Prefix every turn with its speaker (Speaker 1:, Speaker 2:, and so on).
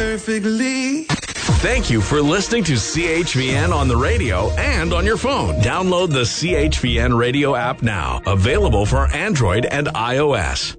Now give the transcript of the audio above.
Speaker 1: perfectly.
Speaker 2: Thank you for listening to CHVN on the radio and on your phone. Download the CHVN radio app now. Available for Android and iOS.